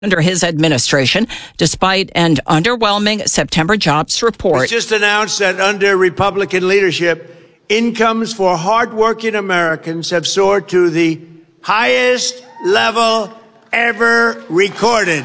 under his administration, despite an underwhelming September jobs report. It's just announced that under Republican leadership, incomes for hardworking Americans have soared to the highest level ever recorded.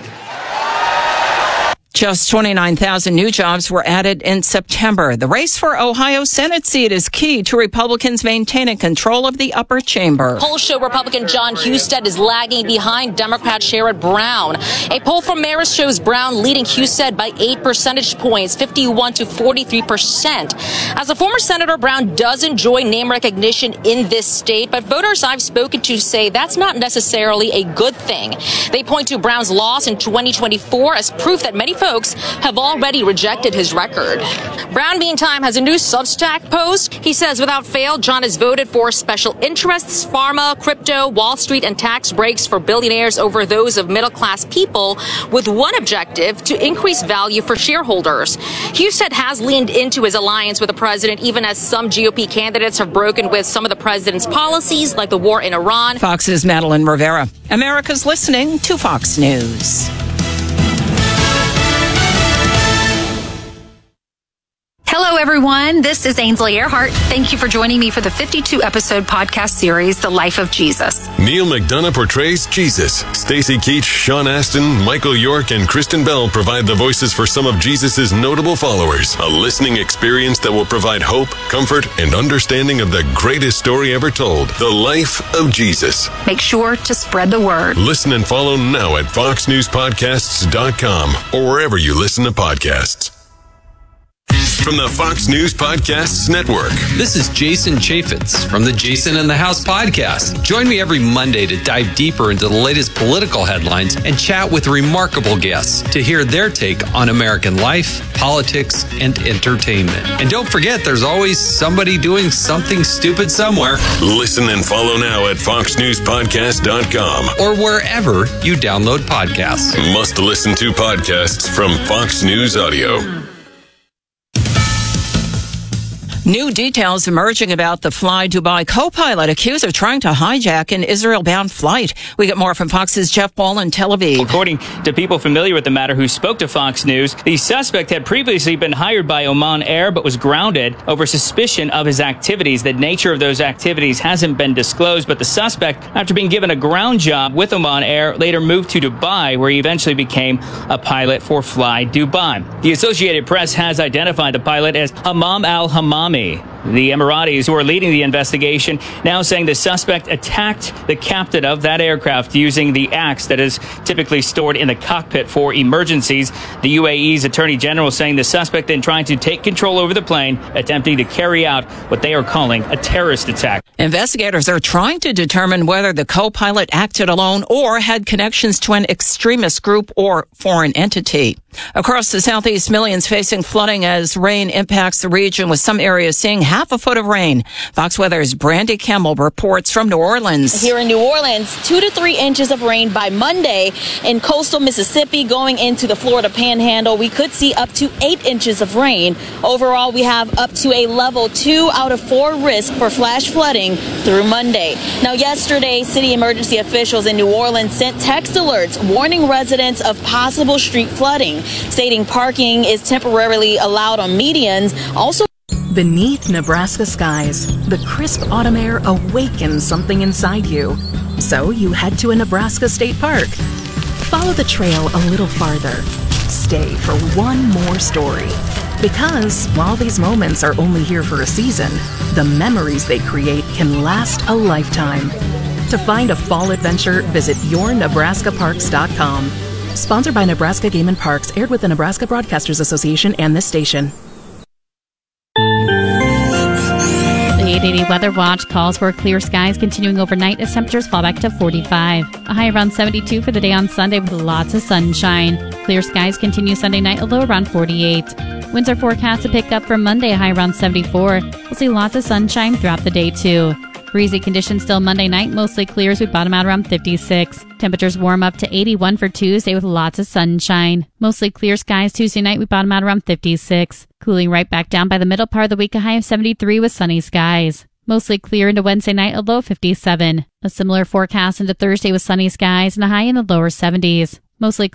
Just 29,000 new jobs were added in September. The race for Ohio Senate seat is key to Republicans maintaining control of the upper chamber. Polls show Republican John Husted is lagging behind Democrat Sherrod Brown. A poll from Marist shows Brown leading Husted by 8 percentage points, 51 to 43%. As a former senator, Brown does enjoy name recognition in this state, but voters I've spoken to say that's not necessarily a good thing. They point to Brown's loss in 2024 as proof that many folks have already rejected his record. Brown, meantime, has a new Substack post. He says, without fail, John has voted for special interests, pharma, crypto, Wall Street, and tax breaks for billionaires over those of middle-class people, with one objective: to increase value for shareholders. Husted has leaned into his alliance with the president, even as some GOP candidates have broken with some of the president's policies, like the war in Iran. Fox's Madeline Rivera. America's listening to Fox News. Hello, everyone. This is Ainsley Earhart. Thank you for joining me for the 52-episode podcast series, The Life of Jesus. Neil McDonough portrays Jesus. Stacey Keach, Sean Astin, Michael York, and Kristen Bell provide the voices for some of Jesus' notable followers. A listening experience that will provide hope, comfort, and understanding of the greatest story ever told, The Life of Jesus. Make sure to spread the word. Listen and follow now at foxnewspodcasts.com or wherever you listen to podcasts. From the Fox News Podcasts Network. This is Jason Chaffetz from the Jason in the House podcast. Join me every Monday to dive deeper into the latest political headlines and chat with remarkable guests to hear their take on American life, politics, and entertainment. And don't forget, there's always somebody doing something stupid somewhere. Listen and follow now at foxnewspodcast.com or wherever you download podcasts. Must listen to podcasts from Fox News Audio. New details emerging about the Fly Dubai co-pilot accused of trying to hijack an Israel-bound flight. We get more from Fox's Jeff Ball in Tel Aviv. According to people familiar with the matter who spoke to Fox News, the suspect had previously been hired by Oman Air but was grounded over suspicion of his activities. The nature of those activities hasn't been disclosed, but the suspect, after being given a ground job with Oman Air, later moved to Dubai, where he eventually became a pilot for Fly Dubai. The Associated Press has identified the pilot as Hammam al-Hammami. The Emiratis, who are leading the investigation, now saying the suspect attacked the captain of that aircraft using the axe that is typically stored in the cockpit for emergencies. The UAE's Attorney General saying the suspect then trying to take control over the plane, attempting to carry out what they are calling a terrorist attack. Investigators are trying to determine whether the co-pilot acted alone or had connections to an extremist group or foreign entity. Across the southeast, millions facing flooding as rain impacts the region, with some areas seeing half a foot of rain. Fox Weather's Brandy Campbell reports from New Orleans. Here in New Orleans, 2 to 3 inches of rain by Monday. In coastal Mississippi, going into the Florida Panhandle, we could see up to 8 inches of rain. Overall, we have up to a level 2 out of 4 risk for flash flooding through Monday. Now, yesterday, city emergency officials in New Orleans sent text alerts warning residents of possible street flooding, stating parking is temporarily allowed on medians. Also, beneath Nebraska skies, the crisp autumn air awakens something inside you. So you head to a Nebraska state park. Follow the trail a little farther. Stay for one more story. Because while these moments are only here for a season, the memories they create can last a lifetime. To find a fall adventure, visit yournebraskaparks.com. Sponsored by Nebraska Game and Parks, aired with the Nebraska Broadcasters Association and this station. The 880 Weather Watch calls for clear skies continuing overnight as temperatures fall back to 45. A high around 72 for the day on Sunday with lots of sunshine. Clear skies continue Sunday night, a low around 48. Winds are forecast to pick up for Monday, a high around 74. We'll see lots of sunshine throughout the day too. Breezy conditions still Monday night, mostly clear as we bottom out around 56. Temperatures warm up to 81 for Tuesday with lots of sunshine. Mostly clear skies Tuesday night, we bottom out around 56. Cooling right back down by the middle part of the week, a high of 73 with sunny skies. Mostly clear into Wednesday night, a low 57. A similar forecast into Thursday with sunny skies and a high in the lower 70s. Mostly